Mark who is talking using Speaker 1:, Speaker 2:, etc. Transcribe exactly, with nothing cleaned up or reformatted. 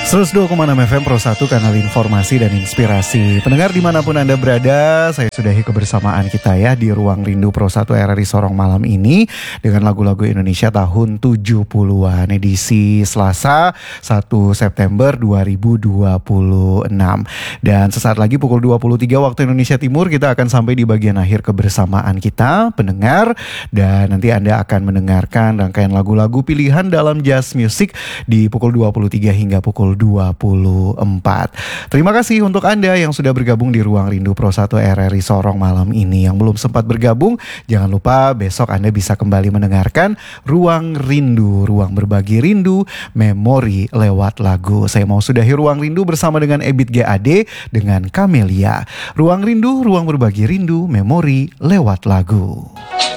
Speaker 1: seratus dua koma enam F M Pro satu, kanal informasi dan inspirasi. Pendengar dimanapun Anda berada, saya sudahi kebersamaan kita ya di Ruang Rindu Pro satu R R I Sorong malam ini dengan lagu-lagu Indonesia tahun tujuh puluhan, edisi Selasa satu September dua ribu dua puluh enam. Dan sesaat lagi pukul dua puluh tiga waktu Indonesia Timur kita akan sampai di bagian akhir kebersamaan kita, pendengar. Dan nanti Anda akan mendengarkan rangkaian lagu-lagu pilihan dalam Jazz Music di pukul dua puluh tiga hingga pukul dua puluh empat. Terima kasih untuk Anda yang sudah bergabung di Ruang Rindu Pro satu R R I Sorong malam ini. Yang belum sempat bergabung, jangan lupa besok Anda bisa kembali mendengarkan Ruang Rindu, ruang berbagi rindu, memori lewat lagu. Saya mau sudahi Ruang Rindu bersama dengan Ebit G A D dengan Camelia. Ruang Rindu, ruang berbagi rindu, memori lewat lagu.